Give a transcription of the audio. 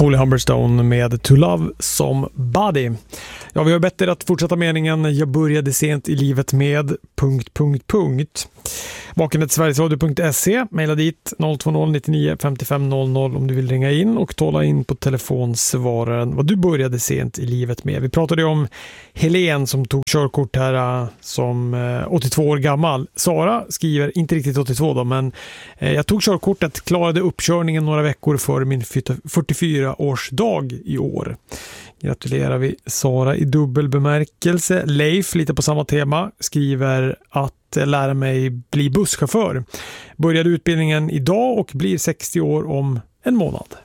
Holy Humberstone med To Love Somebody. Ja, vi har bett er att fortsätta meningen jag började sent i livet med ... Vakenhetsverigesradio.se, mejla dit 020 99 55 00 om du vill ringa in och tala in på telefonsvararen vad du började sent i livet med. Vi pratade om Helen som tog körkort här som 82 år gammal. Sara skriver, inte riktigt 82 då, men jag tog körkortet, klarade uppkörningen några veckor före min 44-årsdag i år. Gratulerar vi Sara i dubbel bemärkelse. Leif, lite på samma tema, skriver att lära mig bli busschaufför. Började utbildningen idag och blir 60 år om en månad.